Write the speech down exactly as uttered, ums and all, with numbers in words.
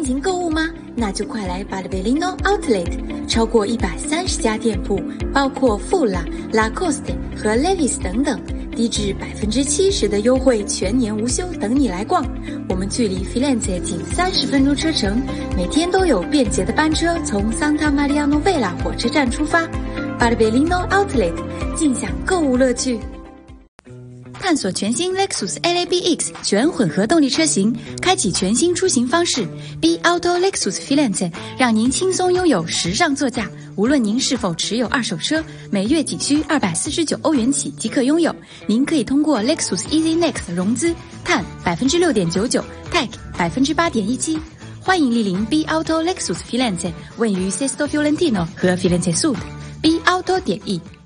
心情购物吗？那就快来Barberino Outlet， 超过一百三十家店铺，包括富拉、Lacoste 和 Levi's 等等，低至百分之七十的优惠，全年无休，等你来逛。我们距离 Firenze 仅三十分钟车程，每天都有便捷的班车从 Santa Maria Novella 火车站出发。Barberino Outlet， 尽享购物乐趣。探索全新 Lexus L A B X 全混合动力车型，开启全新出行方式。B Auto Lexus Firenze 让您轻松拥有时尚座驾。无论您是否持有二手车，每月仅需二百四十九欧元起即可拥有。您可以通过 Lexus Easy Next 融资，碳 百分之六点九九， Tech 百分之八点一七。欢迎莅临 B Auto Lexus Firenze， 位于 Sesto Fiorentino 和 Firenze Sud。B Auto 点 E。